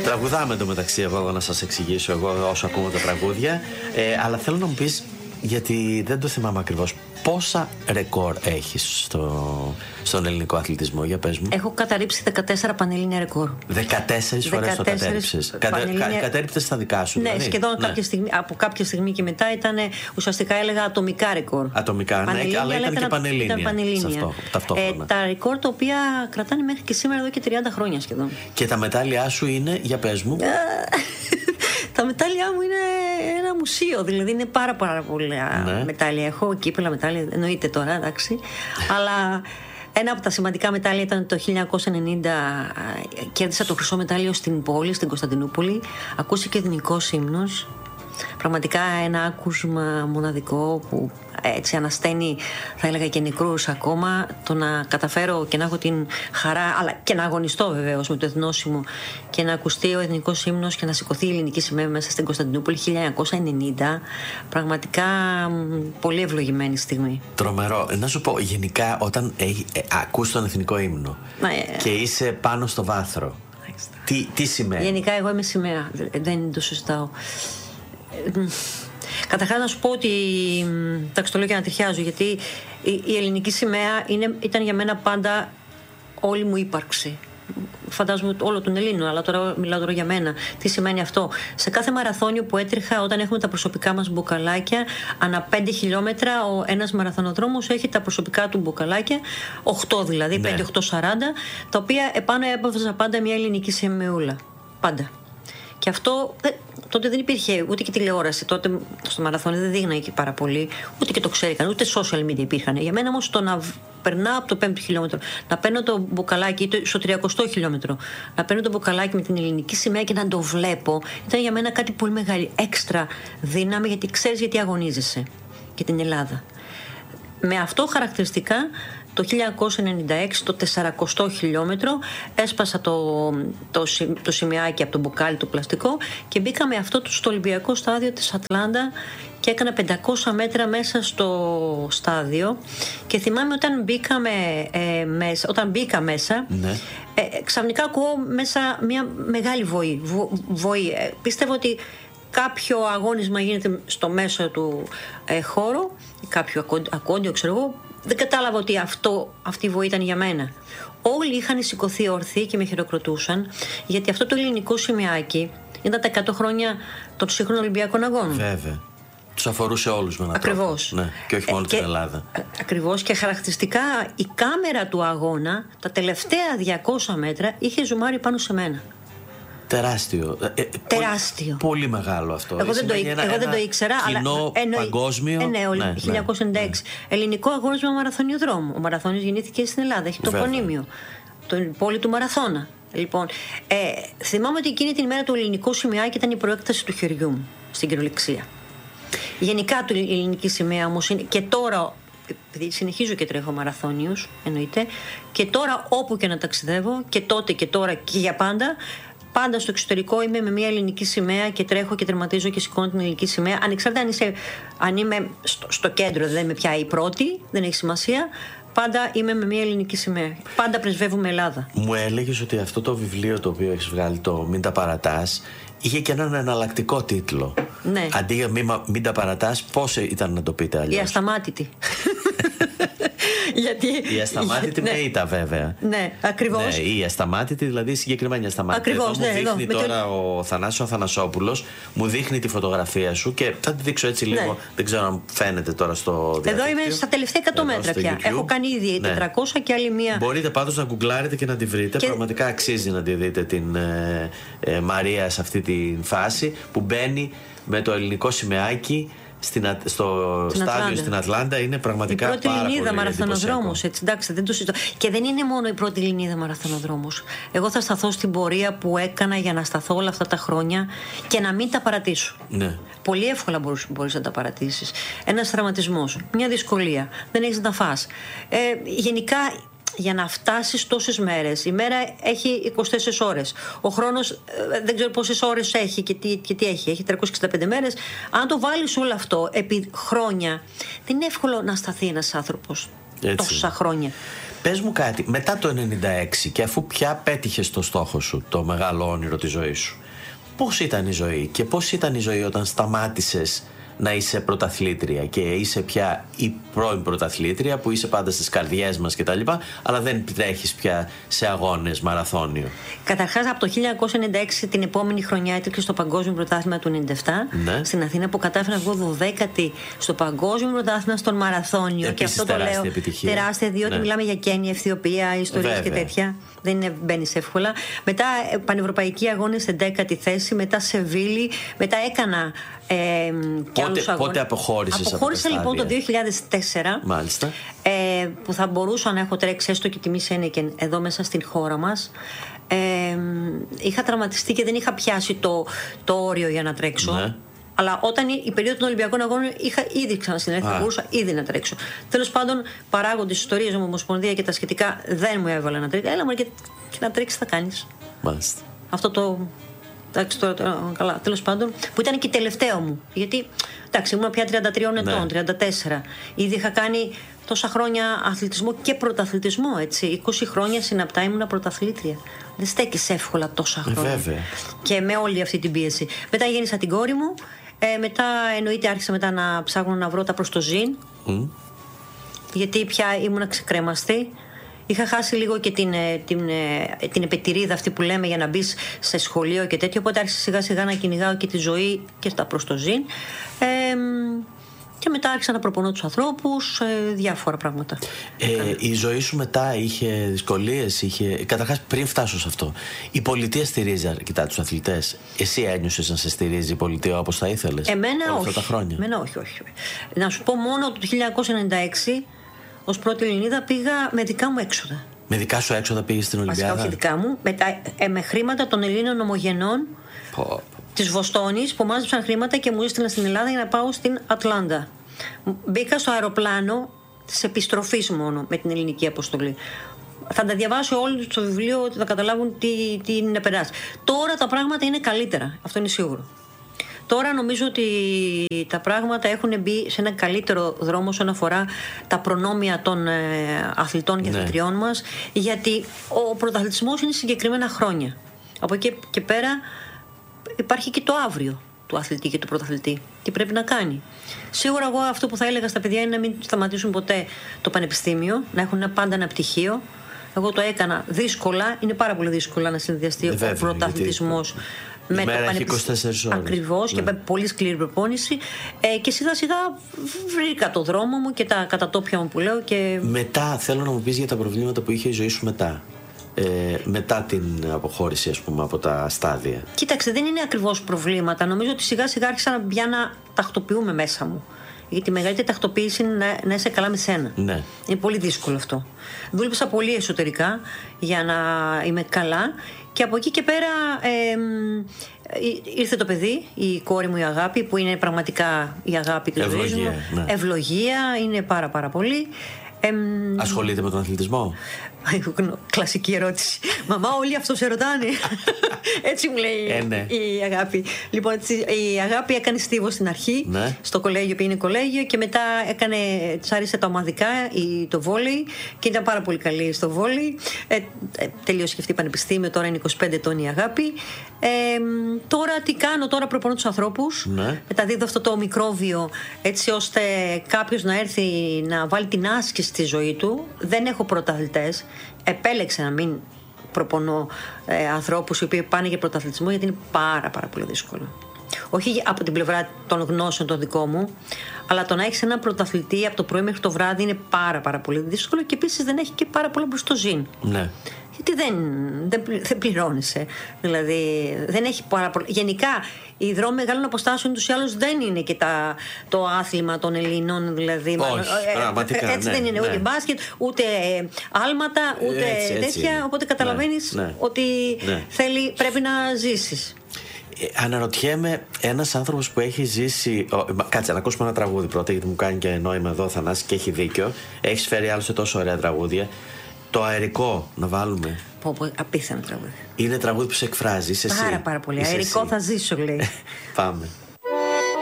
Τραγουδάμε εντωμεταξύ εγώ να σας εξηγήσω εγώ όσο ακούω τα τραγούδια. Αλλά θέλω να μου πεις, γιατί δεν το θυμάμαι ακριβώς, πόσα ρεκόρ έχεις στον ελληνικό αθλητισμό, για πες μου. Έχω καταρρύψει 14 πανελλήνια ρεκόρ. 14 φορές το κατέρριψες. Κατέρριψες τα δικά σου, ναι, δηλαδή. Σχεδόν από κάποια στιγμή και μετά ήταν ουσιαστικά έλεγα ατομικά ρεκόρ. Ατομικά, ναι, αλλά ήταν και πανελλήνια. Ήταν πανελλήνια. Ταυτόχρονα. Τα ρεκόρ τα οποία κρατάνε μέχρι και σήμερα εδώ και 30 χρόνια σχεδόν. Και τα μετάλλια σου είναι, για πες μου. Τα μετάλλια μου είναι ένα μουσείο, δηλαδή είναι πάρα πολλά μετάλλια. Έχω κύπελα μετάλλια, εννοείται τώρα, εντάξει. Αλλά ένα από τα σημαντικά μετάλλια ήταν το 1990, κέρδισα το χρυσό μετάλλιο στην πόλη, στην Κωνσταντινούπολη. Ακούστηκε εθνικός ύμνος. Πραγματικά ένα άκουσμα μοναδικό που έτσι ανασταίνει, θα έλεγα, και νεκρούς ακόμα. Το να καταφέρω και να έχω την χαρά, αλλά και να αγωνιστώ βεβαίως με το εθνόσημο και να ακουστεί ο εθνικός ύμνος και να σηκωθεί η ελληνική σημαία μέσα στην Κωνσταντινούπολη 1990. Πραγματικά πολύ ευλογημένη στιγμή. Τρομερό. Να σου πω, γενικά όταν ακούς τον εθνικό ύμνο και είσαι πάνω στο βάθρο, τι σημαίνει? Γενικά εγώ είμαι σημαία, δεν το συζητάω. Καταρχάς να σου πω ότι, εντάξει, το λέω και να τριχιάζω, γιατί η ελληνική σημαία ήταν για μένα πάντα όλη μου ύπαρξη. Φαντάζομαι όλο τον Ελλήνο, αλλά τώρα μιλάω τώρα για μένα. Τι σημαίνει αυτό? Σε κάθε μαραθώνιο που έτρεχα, όταν έχουμε τα προσωπικά μας μπουκαλάκια, ανά 5 χιλιόμετρα ένας μαραθωνοδρόμος έχει τα προσωπικά του μπουκαλάκια, 8 δηλαδή, 5-8-40, τα οποία επάνω έπαβαζα πάντα μια ελληνική σημαίουλα. Πάντα. Και αυτό τότε δεν υπήρχε ούτε και τηλεόραση. Τότε στο μαραθώνι δεν δείχναγε και πάρα πολύ, ούτε και το ξέρηκαν, ούτε social media υπήρχαν. Για μένα όμως το να περνάω από το 5ο χιλιόμετρο, να παίρνω το μπουκαλάκι, ή στο 30ο χιλιόμετρο, να παίρνω το μπουκαλάκι με την ελληνική σημαία και να το βλέπω, ήταν για μένα κάτι πολύ μεγάλη έξτρα δύναμη, γιατί ξέρεις γιατί αγωνίζεσαι για την Ελλάδα. Με αυτό χαρακτηριστικά, το 1996, το 400ο χιλιόμετρο, έσπασα το σημαίακι από το μπουκάλι το πλαστικό και μπήκα με αυτό στο Ολυμπιακό στάδιο της Ατλάντα και έκανα 500 μέτρα μέσα στο στάδιο. Και θυμάμαι όταν μπήκα μέσα, ξαφνικά ακούω μέσα μια μεγάλη βοή. Πίστευω ότι κάποιο αγώνισμα γίνεται στο μέσο του χώρο, κάποιο ακόντιο, ξέρω εγώ. Δεν κατάλαβα ότι αυτή η βοή ήταν για μένα. Όλοι είχαν σηκωθεί ορθοί και με χειροκροτούσαν, γιατί αυτό το ελληνικό σημαίακι ήταν τα 100 χρόνια των σύγχρονων Ολυμπιακών Αγώνων. Βέβαια. Τους αφορούσε όλους με έναν τρόπο. Ακριβώς. Ναι, και όχι μόνο την Ελλάδα. Ακριβώς. Και χαρακτηριστικά η κάμερα του αγώνα, τα τελευταία 200 μέτρα, είχε ζουμάρει πάνω σε μένα. Τεράστιο. Τεράστιο. Πολύ μεγάλο αυτό. Εγώ δεν το ήξερα. Κοινό παγκόσμιο. 1996. Ελληνικό αγώνισμα μαραθωνιοδρόμου. Ο μαραθώνιος γεννήθηκε στην Ελλάδα. Έχει το πονίμιο. Την πόλη του Μαραθώνα. Λοιπόν, θυμάμαι ότι εκείνη την ημέρα το ελληνικό σημαίακι ήταν η προέκταση του χεριού μου στην κυριολεξία. Γενικά η ελληνική σημαία όμως είναι και τώρα. Επειδή συνεχίζω και τρέχω μαραθώνιους, εννοείται, και τώρα όπου και να ταξιδεύω, και τότε και τώρα και για πάντα. Πάντα στο εξωτερικό είμαι με μια ελληνική σημαία και τρέχω και τερματίζω και σηκώνω την ελληνική σημαία. Ανεξάρτητα αν είμαι στο κέντρο, δεν είμαι πια η πρώτη, δεν έχει σημασία. Πάντα είμαι με μια ελληνική σημαία. Πάντα πρεσβεύουμε Ελλάδα. Μου έλεγες ότι αυτό το βιβλίο το οποίο έχεις βγάλει, το «Μην τα παρατάς», είχε και έναν εναλλακτικό τίτλο. Ναι. Αντί για «Μην τα παρατάς», πώς ήταν να το πείτε αλλιώς? Η ασταμάτητη. Η ασταμάτητη με ήττα, βέβαια. Ναι, ακριβώς. Ναι, η ασταμάτητη, δηλαδή η συγκεκριμένη ασταμάτητη. Ακριβώς, εδώ μου δείχνει τώρα ο Θανάσης ο Αθανασόπουλος, μου δείχνει τη φωτογραφία σου και θα τη δείξω έτσι λίγο. Δεν ξέρω αν φαίνεται τώρα στο διαδίκτυο. Εδώ είμαι στα τελευταία 100 μέτρα πια. Έχω κάνει ήδη 400 και άλλη μία. Μπορείτε πάντως να γκουγκλάρετε και να τη βρείτε. Πραγματικά αξίζει να τη δείτε την Μαρία σε αυτή τη φάση που μπαίνει με το ελληνικό σημαίακι στο στάδιο στην Ατλάντα. Είναι πραγματικά η πρώτη Ελληνίδα μαραθωνοδρόμος. Εντάξει, δεν το συζητώ. Και δεν είναι μόνο η πρώτη Ελληνίδα μαραθωνοδρόμος. Εγώ θα σταθώ στην πορεία που έκανα για να σταθώ όλα αυτά τα χρόνια και να μην τα παρατήσω. Ναι. Πολύ εύκολα μπορείς να τα παρατήσεις. Ένας τραυματισμός, μια δυσκολία, δεν έχεις να φας. Γενικά, για να φτάσεις τόσες μέρες, η μέρα έχει 24 ώρες. Ο χρόνος δεν ξέρω πόσες ώρες έχει και τι έχει. Έχει 365 μέρες. Αν το βάλεις όλο αυτό επί χρόνια, δεν είναι εύκολο να σταθεί ένας άνθρωπος τόσα χρόνια. Πες μου κάτι, μετά το 96 και αφού πια πέτυχες το στόχο σου, το μεγάλο όνειρο της ζωής σου, πώς ήταν η ζωή και πώς ήταν η ζωή όταν σταμάτησες να είσαι πρωταθλήτρια και είσαι πια η πρώην πρωταθλήτρια που είσαι πάντα στις καρδιές μας κτλ., αλλά δεν τρέχεις πια σε αγώνες μαραθώνιο? Καταρχάς, από το 1996 την επόμενη χρονιά έτρεξε στο Παγκόσμιο Πρωτάθλημα του 97 στην Αθήνα, που κατάφερα να βγω 12η στο Παγκόσμιο Πρωτάθλημα στον μαραθώνιο. Επίσης, και αυτό το λέω επιτυχία. Τεράστια, διότι μιλάμε για Κένια, Αιθιοπία, ιστορίες και τέτοια. Δεν μπαίνεις εύκολα. Μετά πανευρωπαϊκοί αγώνες στην 10η θέση, μετά Σεβίλη, μετά έκανα και άλλους αγώνες. Πότε αποχώρησες? Αποχώρησα λοιπόν το 2004. Μάλιστα. Που θα μπορούσα να έχω τρέξει έστω και τιμή Σένεκεν εδώ μέσα στην χώρα μας. Είχα τραυματιστεί και δεν είχα πιάσει το όριο για να τρέξω. Ναι. Αλλά όταν η περίοδο των Ολυμπιακών Αγώνων είχα ήδη ξανασυνέλθει, θα μπορούσα ήδη να τρέξω. Τέλος πάντων, παράγοντες ιστορίες μου, Ομοσπονδία και τα σχετικά δεν μου έβαλαν να τρέξω. Έλα μου και να τρέξεις θα κάνεις. Μάλιστα. Αυτό το. Εντάξει, τώρα καλά. Τέλος πάντων, που ήταν και τελευταίο μου. Γιατί, εντάξει, ήμουν πια 33 ετών, 34. Ήδη είχα κάνει τόσα χρόνια αθλητισμό και πρωταθλητισμό, έτσι. 20 χρόνια συναπτά ήμουν πρωταθλήτρια. Δεν στέκεις εύκολα τόσα χρόνια. Βέβαια. Και με όλη αυτή την πίεση. Μετά γέννησα την κόρη μου. Μετά εννοείται άρχισα μετά να ψάχνω να βρω τα προς το ζήν. Γιατί πια ήμουν ξεκρέμαστη. Είχα χάσει λίγο και την επετηρίδα αυτή που λέμε για να μπεις σε σχολείο και τέτοιο. Οπότε άρχισα σιγά σιγά να κυνηγάω και τη ζωή και τα προς το ζήν. Και μετά άρχισα να προπονώ τους ανθρώπους, διάφορα πράγματα. Η ζωή σου μετά είχε δυσκολίες? Καταρχάς, πριν φτάσω σε αυτό, η πολιτεία στηρίζει αρκετά τους αθλητές? Εσύ ένιωσες να σε στηρίζει η πολιτεία όπως θα ήθελες? Εμένα όλα όχι. Αυτά τα χρόνια? Εμένα όχι. Να σου πω, μόνο το 1996 ως πρώτη Ελληνίδα πήγα με δικά μου έξοδα. Με δικά σου έξοδα πήγες στην Ολυμπιάδα? Βασικά, όχι δικά μου. Με χρήματα των Ελλήνων ομογενών της Βοστόνης που μάζεψαν χρήματα και μου έστειλαν στην Ελλάδα για να πάω στην Ατλάντα. Μπήκα στο αεροπλάνο της επιστροφής μόνο με την ελληνική αποστολή. Θα τα διαβάσω όλοι στο βιβλίο ότι θα καταλάβουν τι είναι να περάσει. Τώρα τα πράγματα είναι καλύτερα. Αυτό είναι σίγουρο. Τώρα νομίζω ότι τα πράγματα έχουν μπει σε έναν καλύτερο δρόμο όσον αφορά τα προνόμια των αθλητών και αθλητριών μας, γιατί ο πρωταθλητισμός είναι συγκεκριμένα χρόνια. Από εκεί και πέρα υπάρχει και το αύριο του αθλητή και του πρωταθλητή. Τι πρέπει να κάνει. Σίγουρα εγώ αυτό που θα έλεγα στα παιδιά είναι να μην σταματήσουν ποτέ το πανεπιστήμιο, να έχουν πάντα ένα πτυχίο. Εγώ το έκανα δύσκολα, είναι πάρα πολύ δύσκολο να συνδυαστεί ο πρωταθλητισμός με το πανεπιστήμιο. Ακριβώς, και με πολύ σκληρή προπόνηση. Και σιγά σιγά βρήκα το δρόμο μου και τα κατατόπια μου που λέω. Και... Μετά θέλω να μου πεις για τα προβλήματα που είχε η ζωή σου μετά. Μετά την αποχώρηση, ας πούμε, από τα στάδια. Κοίταξε, δεν είναι ακριβώς προβλήματα. Νομίζω ότι σιγά σιγά άρχισα πια να τακτοποιούμε μέσα μου. Γιατί η μεγαλύτερη τακτοποίηση είναι να είσαι καλά με σένα. Ναι. Είναι πολύ δύσκολο αυτό. Δούλεψα πολύ εσωτερικά για να είμαι καλά. Και από εκεί και πέρα ήρθε το παιδί, η κόρη μου η Αγάπη, που είναι πραγματικά η αγάπη της ζωής μου. Ναι. Ευλογία, είναι πάρα πολύ. Ασχολείται με τον αθλητισμό? Κλασική ερώτηση. Μαμά, όλοι αυτό σε ρωτάνε. Έτσι μου λέει ναι. η Αγάπη. Λοιπόν, η Αγάπη έκανε στίβο στην αρχή, ναι. στο κολέγιο που είναι κολέγιο, και μετά της άρεσε τα ομαδικά, το βόλεϊ, και ήταν πάρα πολύ καλή στο βόλεϊ. Τελείωσε και αυτή πανεπιστήμιο, τώρα είναι 25 ετών η Αγάπη. Τώρα τι κάνω? Τώρα προπονώ τους ανθρώπους. Ναι. Μεταδίδω αυτό το μικρόβιο, έτσι ώστε κάποιος να έρθει να βάλει την άσκηση στη ζωή του. Δεν έχω πρωταθλητές. Επέλεξα να μην προπονώ ανθρώπους οι οποίοι πάνε για πρωταθλητισμό, γιατί είναι πάρα πολύ δύσκολο. Όχι από την πλευρά των γνώσεων των δικών μου, αλλά το να έχεις έναν πρωταθλητή από το πρωί μέχρι το βράδυ είναι πάρα πολύ δύσκολο, και επίσης δεν έχει και πάρα πολλά μπροστοζήν. Ναι. Γιατί δεν πληρώνεσαι. Δηλαδή δεν έχει πάρα πολλά. Γενικά οι δρόμοι μεγάλων αποστάσεων τους ή άλλως δεν είναι και το άθλημα των Ελλήνων. Δηλαδή, όχι, πραγματικά, έτσι δεν είναι, ούτε μπάσκετ, ούτε άλματα, ούτε τέτοια. Οπότε καταλαβαίνεις ότι πρέπει να ζήσεις. Αναρωτιέμαι, ένας άνθρωπος που έχει ζήσει. Κάτσε να ακούσουμε ένα τραγούδι πρώτα, γιατί μου κάνει και νόημα εδώ ο Θανάσης και έχει δίκιο. Έχεις φέρει άλλωστε τόσο ωραία τραγούδια. Το Αερικό να βάλουμε. Απίθανο τραγούδι. Είναι τραγούδι που σε εκφράζει. Πάρα πολύ. Αερικό θα ζήσω, λέει. Πάμε.